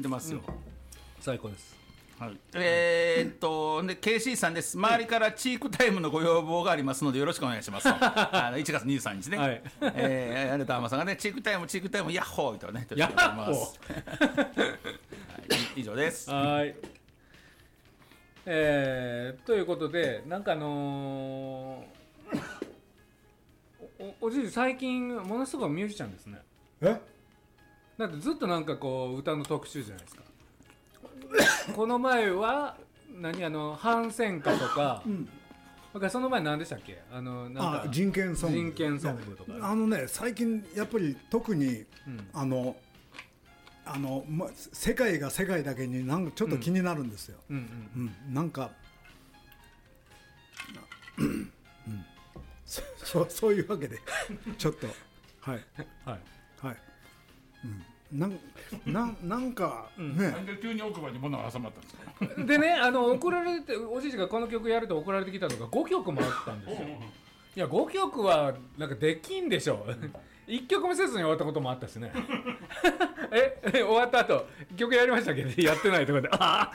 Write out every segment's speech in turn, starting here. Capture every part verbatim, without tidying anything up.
てますよ、うん、 最高です。 はい、えー、っとで ケーシー さんです。周りからチークタイムのご要望がありますのでよろしくお願いしますとあのいちがつにじゅうさんにちね、はい、えー、あれと浜さんがねチークタイムチークタイムヤッホーとねヤッホー、 はい、以上です。 はい、えー、ということでなんかあのー、お, おじい最近ものすごいミュージシャンですね。 えだってずっとなんかこう歌の特集じゃないですかこの前は何あの反戦歌とか、うん、だからその前何でしたっけ、あのなんかあ人権ソング人権ソングとか、 あのね最近やっぱり特に、うん、あのあの、ま、世界が世界だけになんかちょっと気になるんですよ、うんうんうん、なんか、うん、そ, そういうわけでちょっとはいはいはい、うんな ん, な, なんかね、うん、 なんで急に奥歯に物が挟まったんですかでね、あの送られておじいちがこの曲やると送られてきたのがごきょくもあったんですよいやごきょくはなんかできんでしょいっきょくもせずに終わったこともあったしねええ終わった後曲やりましたっけやってないところであ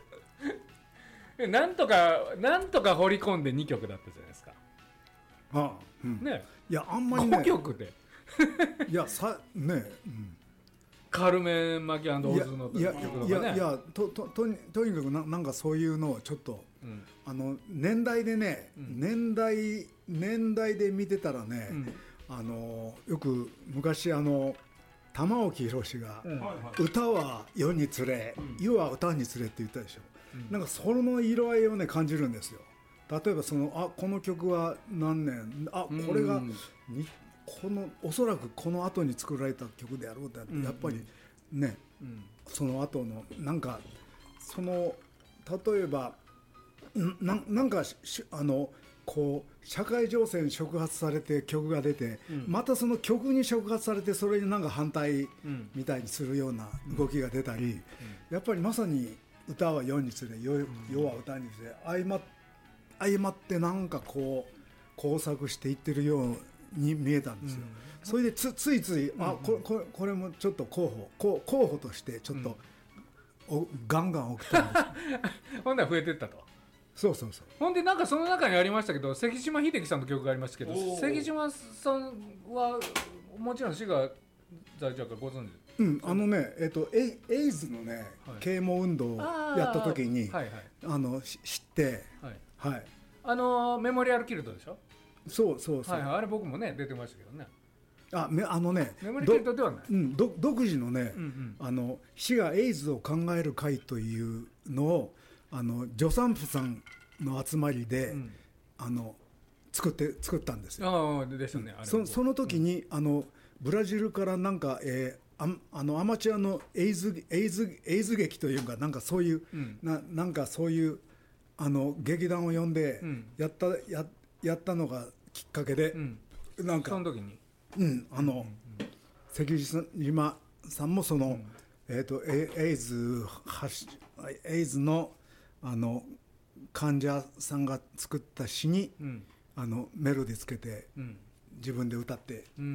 なんとかなんとか掘り込んでにきょくだったじゃないですか。 ああ、うん、ね、いやあんまりねごきょくでいやさね、うんカルメン・マキ&オーズの曲とかね。いやいやいや と, と, と, とにかく な, なんかそういうのをちょっと、うん、あの年代でね、うん、年代年代で見てたらね、うん、あのよく昔あの玉置宏が、うん、歌は世につれ、うん、世は歌につれって言ったでしょ、うん、なんかその色合いをね感じるんですよ。例えばそのあこの曲は何年あこれがにこのおそらくこの後に作られた曲であろうとやっぱりね、うんうん、その後のなんかその例えば な, なんかあのこう社会情勢に触発されて曲が出て、うん、またその曲に触発されてそれになんか反対みたいにするような動きが出たり、うんうん、やっぱりまさに歌は世につれ 世, 世は歌につれ相ま相まってなんかこう工作していってるように見えたんですよ、うん、それで つ, ついつい、うん、あ こ, こ, これもちょっと候補候補としてちょっと、うん、ガンガン送ったんですほんなら増えてったと。 そうそうそう。 ほんでなんかその中にありましたけど関島秀樹さんの曲がありましたけど関島さんはもちろん滋賀在住からご存知、 うん、あのね、えっと、エ, エイズのね、はい、啓蒙運動をやった時に あ,、はいはい、あの知って、はいはい、 あのメモリアルキルトでしょ。 そうそうそう、 はいはい、あれ僕もね出てましたけどね。 あ, あのねメモリキルトではない、 うん、ど独自のね、うんうん、あの滋賀エイズを考える会というのをあの助産婦さんの集まりで、うん、あの作って作ったんですよ。 あでしたね、うん、あれそ, その時に、うん、あのブラジルからなんか、えー、あ, あのアマチュアのエイズエイズエイズ劇というかなんかそういう、うん、な, なんかそういうあの劇団を呼んでやった、うん、や, やったのがきっかけで、うん、なんかその時に、 うん、あの、うんうん、関島さんもその、うん、えーと、エイズエイズのあの患者さんが作った詩に、うん、あのメロディーつけて、うん、自分で歌って、うん、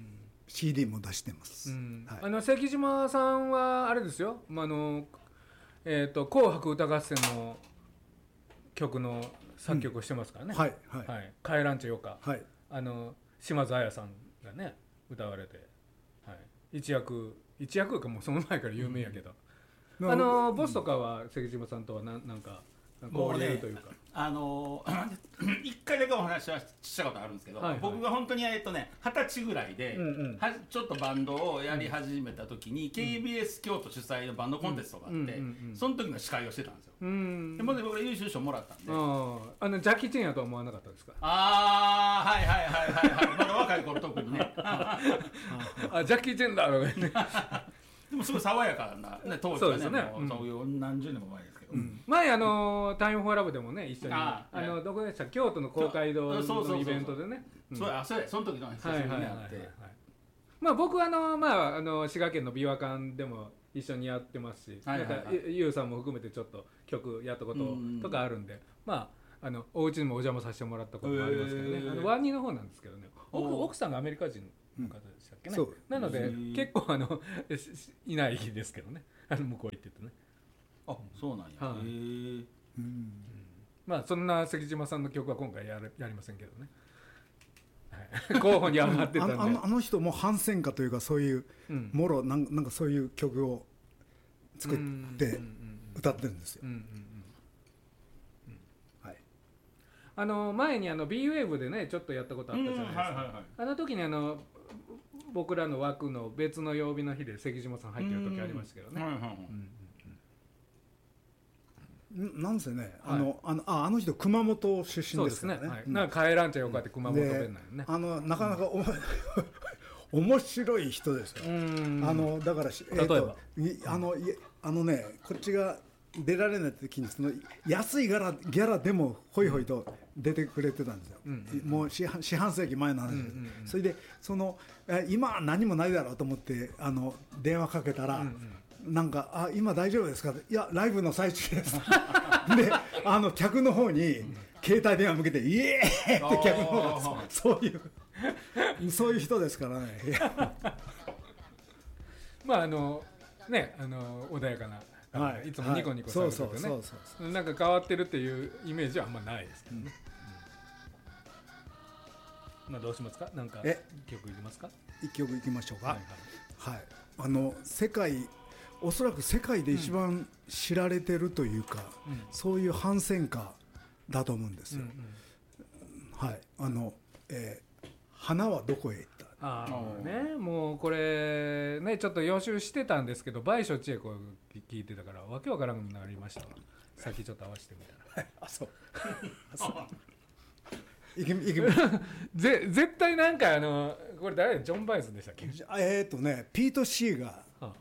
シーディー も出してます、うんはい、あの関島さんはあれですよ、まあのえーと、紅白歌合戦の曲の作曲をしてますからね、 うん、はいはい、 はい、帰らんちよか、 はい、 あの島津亜矢さんがね歌われて、はい、一躍一躍かもうその前から有名やけど、うん、あのボスとかは関島さんとはななんか交流というか、 あの一回だけお話はしたことあるんですけど、はいはい、僕が本当にえっとね二十歳ぐらいで、うんうん、はちょっとバンドをやり始めた時に、うん、ケービーエス 京都主催のバンドコンテストがあって、うんうんうんうん、その時の司会をしてたんですよ、うん、で僕が優秀賞もらったんで、 ああのジャッキー・チェンやとは思わなかったですか。 ああはいはいはいはいはいまだ若い頃特にねあジャッキー・チェンだろでもすごい爽やかな、ね、当時は ね, そう, ね、うん、そういう何十年も前ですけど、うん、 前あのタイムフォーラブでもね一緒にああのどこでした京都の公会堂のイベントでね、 そうあそうやその時の久しぶりに会って、 まあ僕はあのまああの滋賀県の琵琶館でも一緒にやってますし、はいはいはい、なんかゆうさんも含めてちょっと曲やったこととかあるんで、まああのお家にもお邪魔させてもらったこともありますけどね、えー、あのワニの方なんですけどね、奥, 奥さんがアメリカ人の方でしたっけね、うん、なので結構あのいないですけどね、あの向こう行っててね。 あ、そうなんや、はい、へー、うん、 まあそんな関島さんの曲は今回やるやりませんけどね、はい、候補に上がってたんであの、あの人も反戦歌というかそういう、うん、もろなんなんかそういう曲を作って歌ってるんですよ。 あの前にあの B ウェーブでねちょっとやったことあったじゃないですか、はいはいはい、あの時にあの僕らの枠の別の曜日の日で関島さん入ってる時ありましたけどね、はいはいはい、 うん、なんせね、あの、はい、あのああの人熊本出身ですからね。そうですね、はい、 なんか帰らんちゃよかって熊本弁なんよね。 あのなかなかお、うん、面白い人ですよ。あのだから、えー、 例えばあのあのねこっちが出られない時にその安いギャラギャラでもホイホイと出てくれてたんですよ。うんうん、もう四半四半世紀前の話です、うんうんうん。それでその今は何もないだろうと思ってあの電話かけたら。うんうん、なんかあ今大丈夫ですか、いやライブの最中ですであの客の方に携帯電話向けてイエーイって客の方がそういうそういう人ですからねまああのねあの穏やかな、はい、いつもニコニコされててね、なんか変わってるっていうイメージはあんまないですけどね、うん、まあどうしますか、なんか曲いきますか、 一曲いきましょうか。はい、はいはい、あの世界おそらく世界で一番知られてるというか、うん、そういう反戦歌だと思うんですよ、うんうん、はい、あの、えー、花はどこへ行った。 ああね、もうこれねちょっと予習してたんですけど倍所千恵子聞いてたからわけわからなくなりましたわ。さっきちょっと合わせてみたらあそういきいきぜ絶対なんかあのこれ誰ジョン・バイスでしたっけ。 えーっとねピート・シーが、はあ、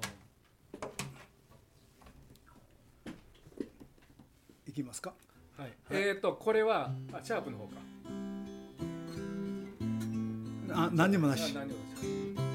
いきますか。 はい、えーとこれはあシャープの方か。 あ何にもなし。 何にもなし。